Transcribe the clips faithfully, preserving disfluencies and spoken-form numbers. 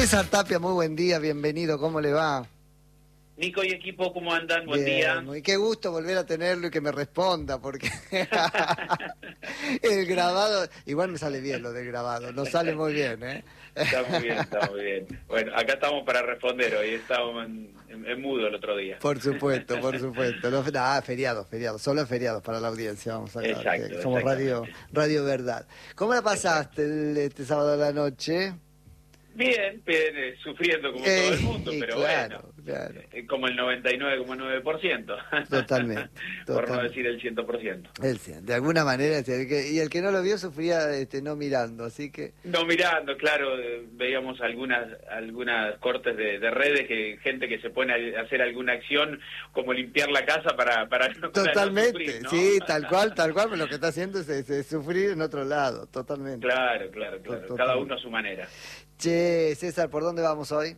César Tapia, muy buen día, bienvenido, ¿cómo le va? Nico y equipo, ¿cómo andan? Buen Bien, día. Muy qué gusto volver a tenerlo y que me responda, porque el grabado, igual me sale bien lo del grabado, nos sale muy bien, ¿eh? Está muy bien, está muy bien. Bueno, acá estamos para responder hoy, estábamos en, en, en mudo el otro día. Por supuesto, por supuesto. No, ah, feriados, feriados, solo feriados para la audiencia, vamos a ver. Exacto, Somos radio, radio Verdad. ¿Cómo la pasaste el, este sábado a la noche? Bien, bien, eh, sufriendo como Eh, todo el mundo, pero claro, bueno, claro. eh, como el noventa y nueve coma nueve por ciento. Totalmente, Por no totalmente. decir el cien por ciento. Él sí, de alguna manera, este, el que- y el que no lo vio sufría este, no mirando, así que... No mirando, claro, eh, veíamos algunas algunas cortes de, de redes, que gente que se pone a hacer alguna acción, como limpiar la casa para, para no para no Totalmente, sufrir, ¿no? sí, tal cual, tal cual, pero lo que está haciendo es, es- es sufrir en otro lado, totalmente. Claro, claro, claro, Totalmente. cada uno a su manera. Che, César, ¿por dónde vamos hoy?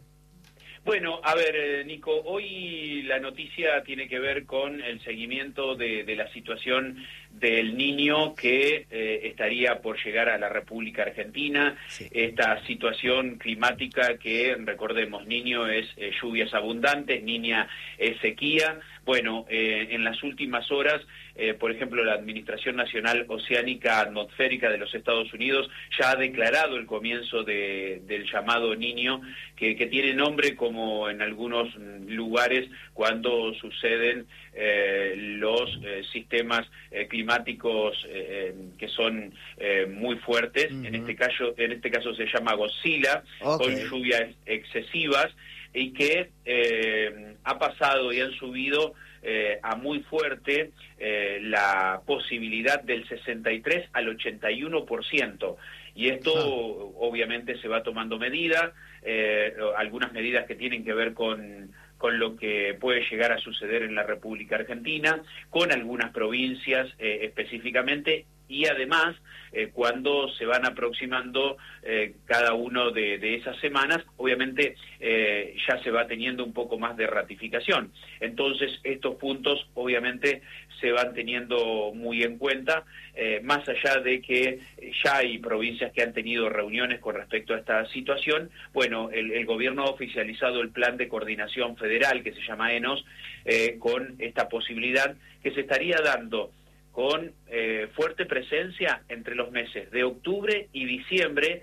Bueno, a ver, eh, Nico, hoy la noticia tiene que ver con el seguimiento de, de la situación del Niño que eh, estaría por llegar a la República Argentina. Sí. Esta situación climática que, recordemos, Niño es eh, lluvias abundantes, Niña es sequía. Bueno, eh, en las últimas horas, eh, por ejemplo, la Administración Nacional Oceánica Atmosférica de los Estados Unidos ya ha declarado el comienzo de, del llamado Niño, que, que tiene nombre como en algunos lugares cuando suceden eh, los eh, sistemas eh, climáticos eh, que son eh, muy fuertes. Uh-huh. En este caso, en este caso se llama Godzilla, Okay. con lluvias excesivas, y que eh, ha pasado y han subido eh, a muy fuerte eh, la posibilidad del sesenta y tres al ochenta y uno por ciento. Y esto ah. obviamente se va tomando medidas, eh, algunas medidas que tienen que ver con, con lo que puede llegar a suceder en la República Argentina, con algunas provincias eh, específicamente, y además, eh, cuando se van aproximando eh, cada uno de, de esas semanas, obviamente eh, ya se va teniendo un poco más de ratificación. Entonces, estos puntos obviamente se van teniendo muy en cuenta, eh, más allá de que ya hay provincias que han tenido reuniones con respecto a esta situación. Bueno, el, el gobierno ha oficializado el Plan de Coordinación Federal, que se llama E N O S, eh, con esta posibilidad que se estaría dando con eh, fuerte presencia entre los meses de octubre y diciembre,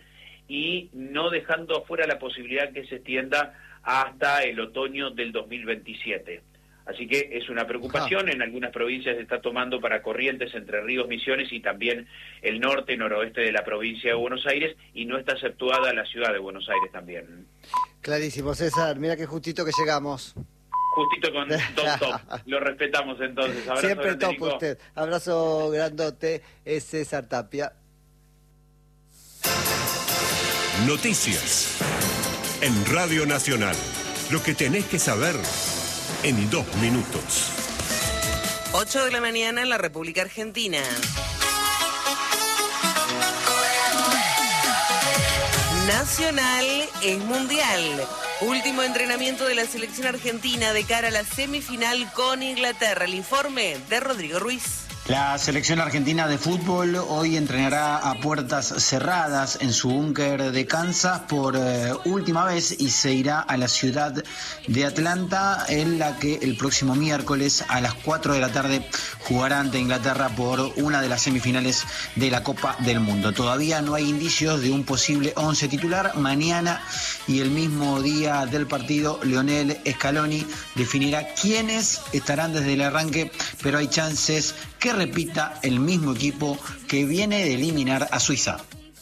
y no dejando afuera la posibilidad que se extienda hasta el otoño del dos mil veintisiete. Así que es una preocupación, en algunas provincias se está tomando para Corrientes, Entre Ríos, Misiones y también el norte, noroeste de la provincia de Buenos Aires, y no está exceptuada la ciudad de Buenos Aires también. Clarísimo, César, mira qué justito que llegamos. Justito con Don Top. Lo respetamos entonces. Abrazo. Siempre grande, top Nico. usted. Abrazo grandote, es César Tapia. Noticias en Radio Nacional. Lo que tenés que saber en dos minutos. ocho de la mañana en la República Argentina. Nacional es mundial. Último entrenamiento de la selección argentina de cara a la semifinal con Inglaterra. El informe de Rodrigo Ruiz. La selección argentina de fútbol hoy entrenará a puertas cerradas en su búnker de Kansas por eh, última vez y se irá a la ciudad de Atlanta, en la que el próximo miércoles a las cuatro de la tarde jugará ante Inglaterra por una de las semifinales de la Copa del Mundo. Todavía no hay indicios de un posible once titular. Mañana y el mismo día del partido, Lionel Scaloni definirá quiénes estarán desde el arranque, pero hay chances que repita el mismo equipo que viene de eliminar a Suiza.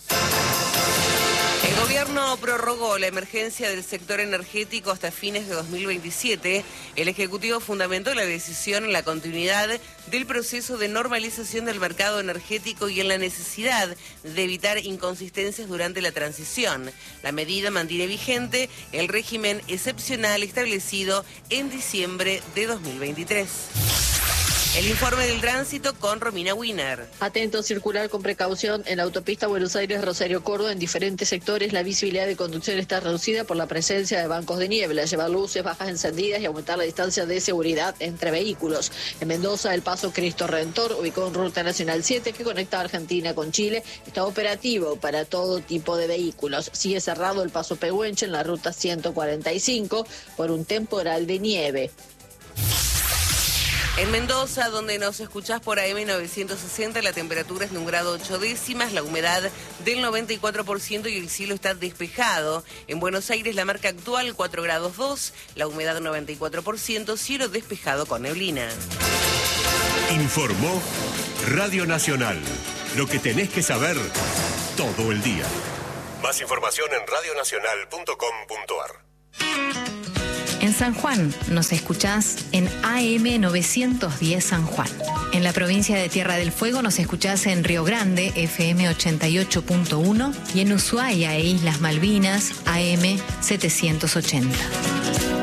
El gobierno prorrogó la emergencia del sector energético hasta fines de dos mil veintisiete. El Ejecutivo fundamentó la decisión en la continuidad del proceso de normalización del mercado energético y en la necesidad de evitar inconsistencias durante la transición. La medida mantiene vigente el régimen excepcional establecido en diciembre de dos mil veintitrés. El informe del tránsito con Romina Wiener. Atento, circular con precaución en la autopista Buenos Aires-Rosario Córdoba. En diferentes sectores la visibilidad de conducción está reducida por la presencia de bancos de niebla. Llevar luces bajas encendidas y aumentar la distancia de seguridad entre vehículos. En Mendoza, el paso Cristo Redentor, ubicado en Ruta Nacional siete, que conecta a Argentina con Chile, está operativo para todo tipo de vehículos. Sigue cerrado el paso Pehuenche en la Ruta ciento cuarenta y cinco por un temporal de nieve. En Mendoza, donde nos escuchás por A M novecientos sesenta, la temperatura es de un grado ocho décimas, la humedad del noventa y cuatro por ciento y el cielo está despejado. En Buenos Aires, la marca actual cuatro grados dos, la humedad noventa y cuatro por ciento, cielo despejado con neblina. Informó Radio Nacional. Lo que tenés que saber todo el día. Más información en radio nacional punto com punto a r. En San Juan nos escuchás en A M novecientos diez San Juan. En la provincia de Tierra del Fuego nos escuchás en Río Grande, F M ochenta y ocho punto uno, y en Ushuaia e Islas Malvinas, A M setecientos ochenta.